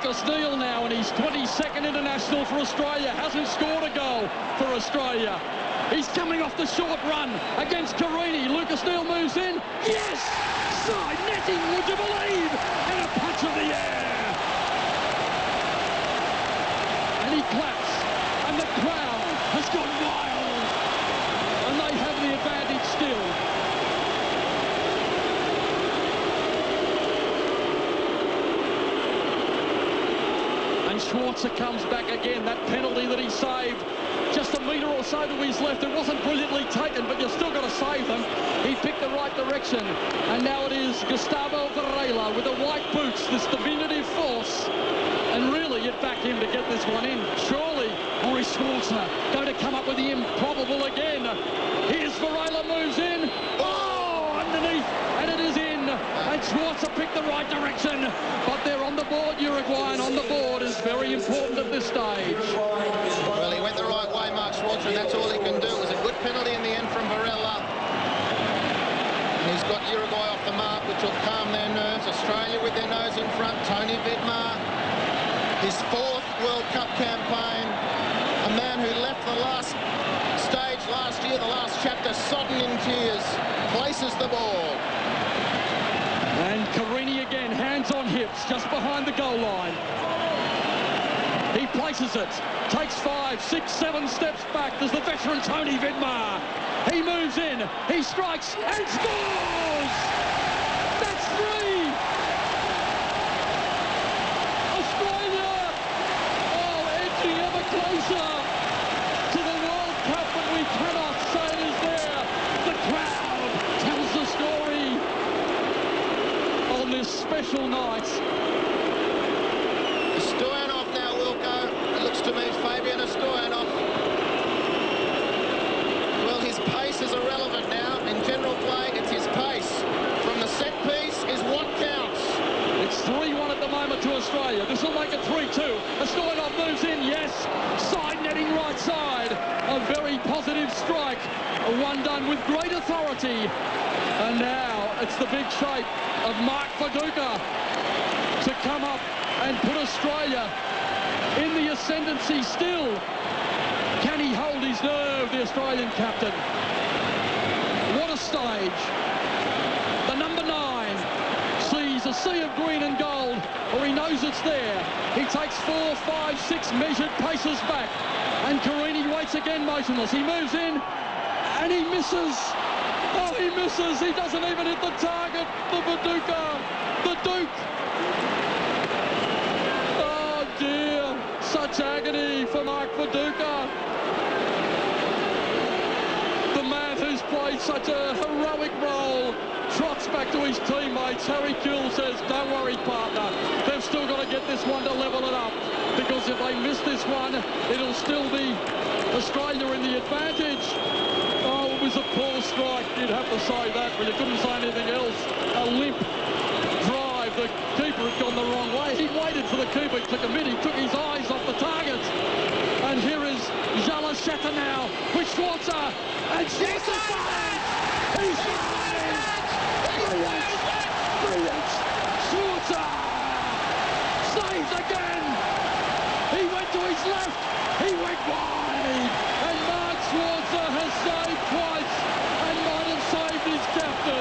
Lucas Neal now, and he's 22nd international for Australia. Hasn't scored a goal for Australia. He's coming off the short run against Carini. Lucas Neal moves in. Yes! Side netting, would you believe? And a punch of the air. And he claps. And the crowd has gone wild. And they have the advantage still. And Schwarzer comes back again. That penalty that he saved just a metre or so to his left. It wasn't brilliantly taken, but you've still got to save them. He picked the right direction. And now it is Gustavo Varela with the white boots, this diminutive force. And really, you'd back him to get this one in. Surely, Maurice Schwarzer going to come up with the improbable again. Here's Varela, moves in. Oh, underneath, and it is in. And Schwarzer picked the right direction. But they're on the board, Uruguay, and on the board is very important at this stage. Well, he went the right way, Mark Schwarzer, and that's all he can do. It was a good penalty in the end from Varela. And he's got Uruguay off the mark, which will calm their nerves. Australia with their nose in front. Tony Vidmar, his fourth World Cup campaign. A man who left the last stage last year, the last chapter, sodden in tears, places the ball. And Carini again, hands on hips, just behind the goal line. He places it, takes 5, 6, 7 steps back. There's the veteran Tony Vidmar. He moves in, he strikes and scores! That's 3! Australia! Oh, edging ever closer to the World Cup, but we cannot say it is there. The crowd tells the story on this special night. Stoyanov now, Wilco. It looks to me Fabian Stoyanov. Well, his pace is irrelevant now. In general play, it's his pace. From the set piece is what counts. It's 3-1 at the moment to Australia. This will make it 3-2. Stoyanov moves in, yes. Side netting right side. A very positive strike. One done with great authority. And now it's the big shape of Mark Viduka to come up and put Australia in the ascendancy still. Can he hold his nerve, the Australian captain? What a stage. The number 9 sees a sea of green and gold, or he knows it's there. He takes 4, 5, 6 measured paces back. And Carini waits again motionless. He moves in and he misses. Oh, he misses. He doesn't even hit the target. The Viduka, the Duke. Oh dear, such agony for Mark Viduka. The man who's played such a heroic role trots back to his teammates. Harry Kewell says, don't worry, partner. They've still got to get this one to level it up, because if they miss this one, it'll still be Australia in the advantage. Oh, it was a poor strike, you'd have to say that, but you couldn't say anything else. A limp drive. The keeper had gone the wrong way. He waited for the keeper to commit. He took his eyes off the target. And here is Jala Shatter now with Schwarzer. And Schwarzer saves! He saves! Brilliant! Schwarzer saves again! He went to his left. He went wide. And Mark Schwarzer has saved twice and might have saved his captain.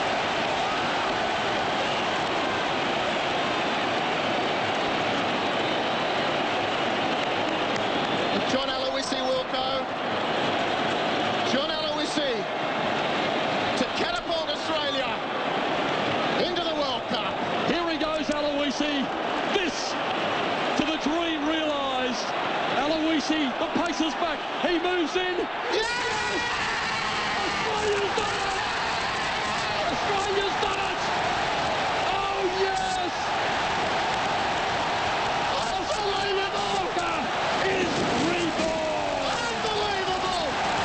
John Aloisi, Wilco. John Aloisi to catapult Australia into the World Cup. Here he goes, Aloisi. This to the dream realised. Aloisi, the pace is back. He moves in. Yes! Australia's done it! Australia's done it! Oh, yes! Australia is reborn! Unbelievable!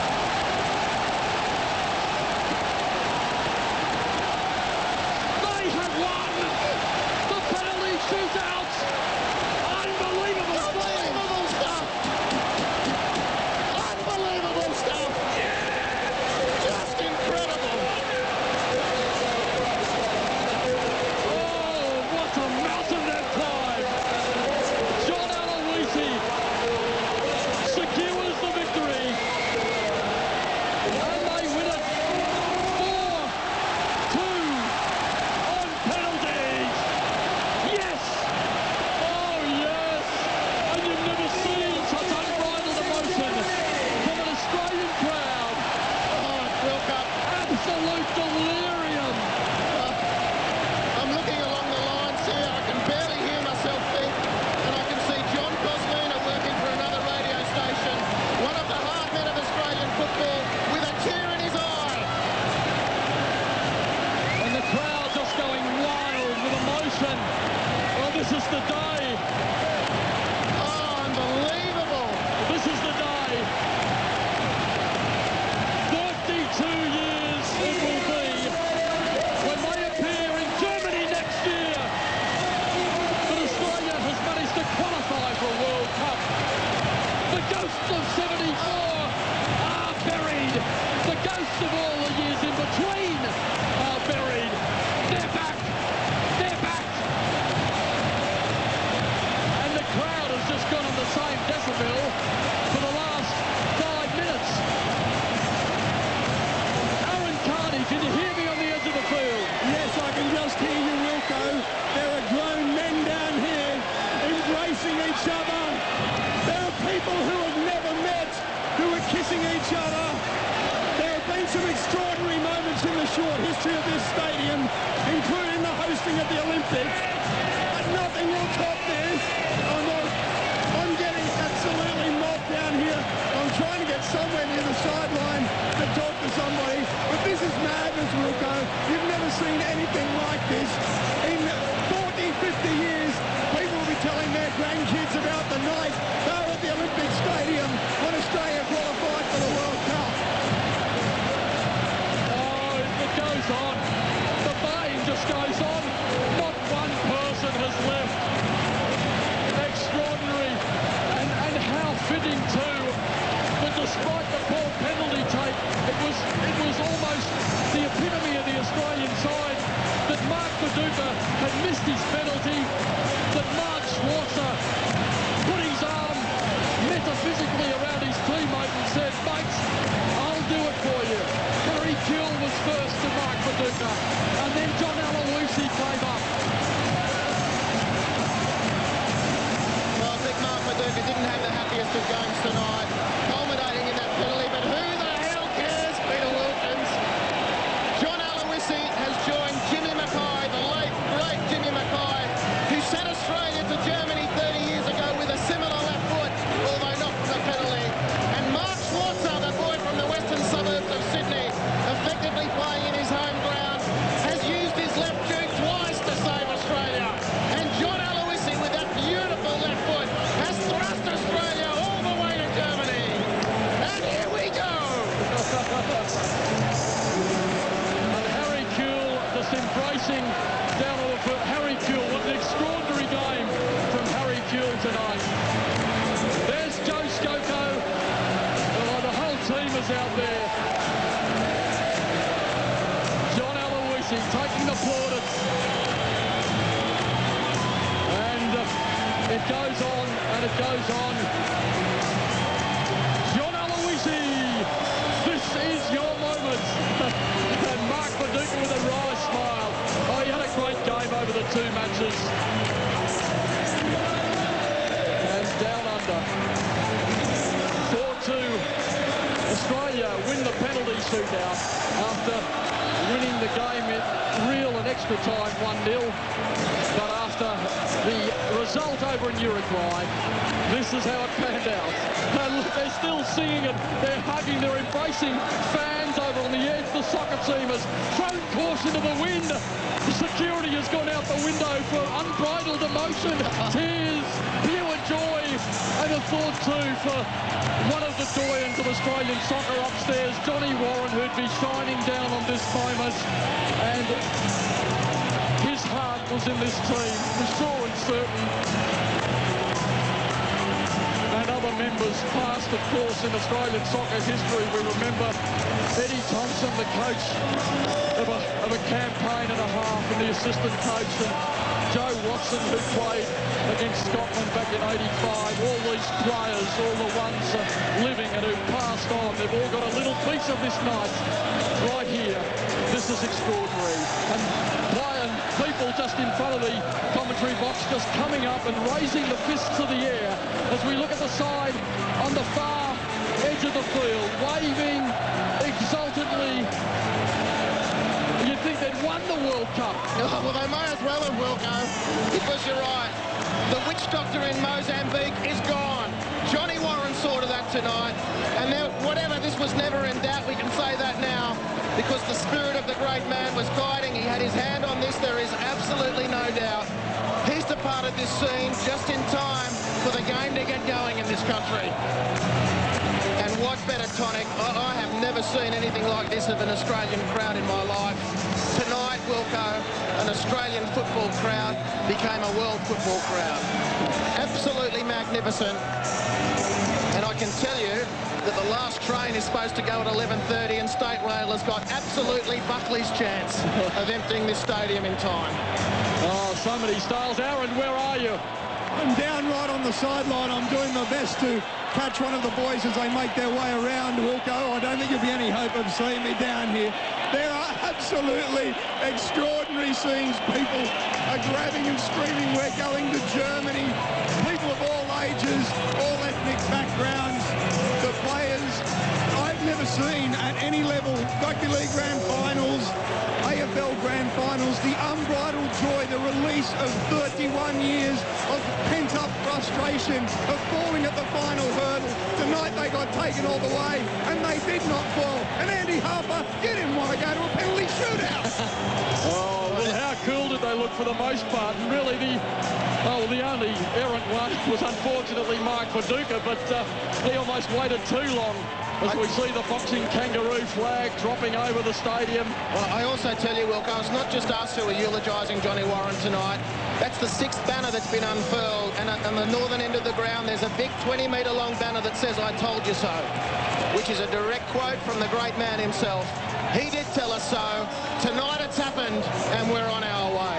They have won the penalty shootout! Unbelievable stuff! Unbelievable stuff! Unbelievable stuff! Just incredible! history of this stadium, including the hosting of the Olympics. But nothing will top this. I'm getting absolutely mobbed down here. I'm trying to get somewhere near the sideline to talk to somebody. But this is madness, Wilco. You've never seen anything like this. In 40, 50 years, people will be telling their grandkids about the night they were at the Olympic Stadium when Australia qualified for the World Cup. Oh, it goes on. The baying just goes on. Not one person has left. Extraordinary. And how fitting too. But despite the poor penalty take, it was almost the epitome of the Australian side that Mark Viduka had missed his penalty, that Mark Schwarzer put his arm metaphysically around his teammate and said, mates, I'll do it for you. Harry Kewell was first to Mark Viduka, and then John Aloisi came up. Well, I think Mark Viduka didn't have the happiest of games tonight, culminating in that penalty, but who the hell cares, Peter Wilkins? John Aloisi has joined Jimmy Mackay, the late, great Jimmy Mackay, who sent Australia to Germany 30 years ago with a similar left foot, although not from a penalty. And Mark Schwarzer, the boy from the western suburbs of Sydney, effectively playing in his home ground, has used his left boot twice to save Australia. And John Aloisi, with that beautiful left foot, has thrust Australia all the way to Germany. And here we go! And Harry Kewell just embracing down on the foot. Harry Kewell, what an extraordinary game from Harry Kewell tonight. There's Joe Skoko. Oh, the whole team is out there. John Aloisi taking the plaudits. And it goes on and it goes on. John Aloisi, this is your moment. And Mark Viduka with a wry smile. Oh, he had a great game over the two matches. And down under. 4-2. Australia win the penalty shootout after winning the game in real and extra time 1-0. But after the result over in Uruguay, this is how it panned out. And look, they're still singing it, they're hugging, they're embracing fans over on the edge. The soccer team has thrown caution to the wind. The security has gone out the window for unbridled emotion, tears, pure joy, and a thought too for one of the doyens of Australian soccer upstairs, Johnny Warren, who'd be shining down on this moment. And his heart was in this team, for sure and certain. And other members, past of course in Australian soccer history, we remember Eddie Thompson, the coach of a campaign and a half, and the assistant coach, and Joe Watson, who played against Scotland back in '85. All these players, all the ones living and who passed on, they've all got a little piece of this night right here. This is extraordinary. And people just in front of the commentary box just coming up and raising the fists to the air as we look at the side on the far edge of the field, waving exultantly. You'd think they'd won the World Cup. Oh, well, they may as well have, Wilco, because you're right. The witch doctor in Mozambique is gone. Johnny Warren sorted that tonight. And now, whatever, this was never in doubt. We can say that now because the spirit of the great man was guiding. He had his hand on this. There is absolutely no doubt. He's departed this scene just in time for the game to get going in this country. And what better tonic? I have never seen anything like this of an Australian crowd in my life. Tonight, Wilco, an Australian football crowd became a world football crowd. Absolutely magnificent. And I can tell you that the last train is supposed to go at 11:30 and State Rail has got absolutely Buckley's chance of emptying this stadium in time. Oh, so many styles. Aaron, where are you? I'm down right on the sideline. I'm doing my best to catch one of the boys as they make their way around, Wilco. I don't think there'll be any hope of seeing me down here. There are absolutely extraordinary scenes. People are grabbing and screaming, we're going to Germany. People of all ages, all ethnic backgrounds. The players I've never seen at any level. Rugby League Grand Finals, release of 31 years of pent-up frustration of falling at the final hurdle. Tonight they got taken all the way, and they did not fall. And Andy Harper didn't want to go to a penalty shootout. Oh, well, how cool did they look for the most part? And really, the only errant one was unfortunately Mark Viduka, but he almost waited too long as we see the boxing kangaroo flag dropping over the stadium. Well, I also tell you, Wilco, it's not just us who are eulogising Johnny Warren tonight. That's the 6th banner that's been unfurled, and on the northern end of the ground there's a big 20-metre long banner that says "I told you so," which is a direct quote from the great man himself. He did tell us so. Tonight it's happened, and we're on our way.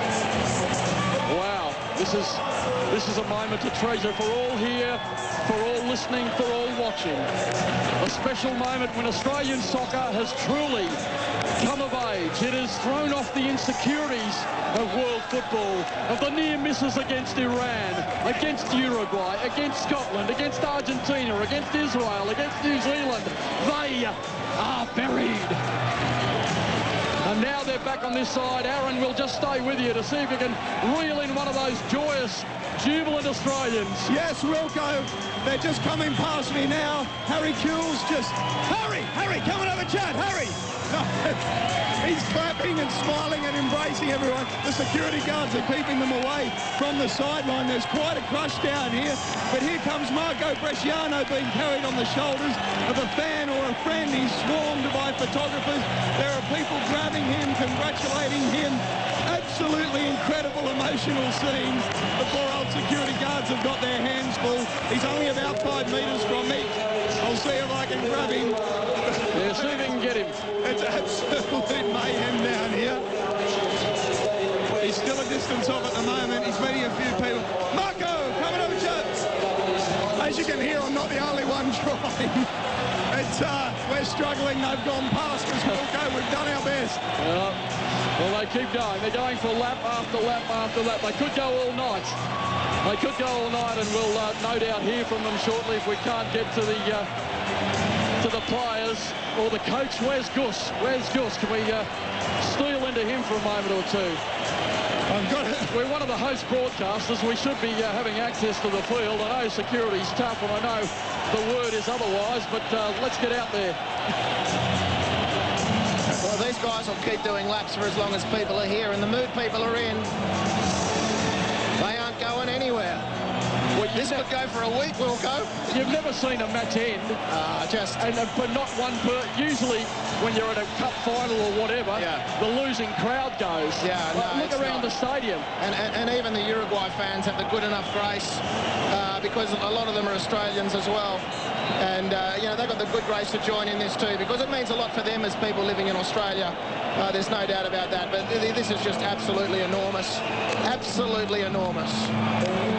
Wow, this is a moment to treasure for all here, for all listening, for all watching. A special moment when Australian soccer has truly come of age. It has thrown off the insecurities of world football, of the near misses against Iran, against Uruguay, against Scotland, against Argentina, against Israel, against New Zealand. They are buried. And now they're back on this side. Aaron will just stay with you to see if you can reel in one of those joyous, jubilant Australians. Yes, Wilco, they're just coming past me now. Harry Kewell's just, Harry, come and have a chat, Harry. He's clapping and smiling and embracing everyone. The security guards are keeping them away from the sideline. There's quite a crush down here. But here comes Marco Bresciano being carried on the shoulders of a fan or a friend. He's swarmed by photographers. There are people grabbing him, congratulating him. Absolutely incredible emotional scenes. The poor old security guards have got their hands full. He's only about 5 metres from me. I'll see if I can grab him. Yeah, see if you can get him. It's absolute mayhem down here. He's still a distance off at the moment. He's meeting a few people. Marco, come and have a chat. As you can hear, I'm not the only one trying. We're struggling. They've gone past us. We've done our best. Well, they keep going. They're going for lap after lap after lap. They could go all night. They could go all night, and we'll no doubt hear from them shortly if we can't get to the players or the coach. Where's Gus? Where's Gus? Can we steal into him for a moment or two? We're one of the host broadcasters. We should be having access to the field. I know security's tough, and I know the word is otherwise, but let's get out there. Well, these guys will keep doing laps for as long as people are here, and the mood people are in, they aren't going anywhere. Well, this could go for a week, Wilco. You've never seen a match end. But not one usually when you're at a cup final or whatever, the losing crowd goes. Look around the stadium. And even the Uruguay fans have the good enough grace because a lot of them are Australians as well. And, they've got the good grace to join in this too, because it means a lot for them as people living in Australia. There's no doubt about that. But this is just absolutely enormous. Absolutely enormous.